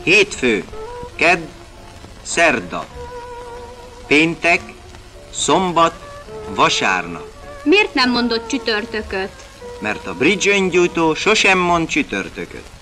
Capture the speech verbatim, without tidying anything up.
Hétfő, kedd, szerda, péntek, szombat, vasárnap. Miért nem mondott csütörtököt? Mert a bridge öngyújtó sosem mond csütörtököt.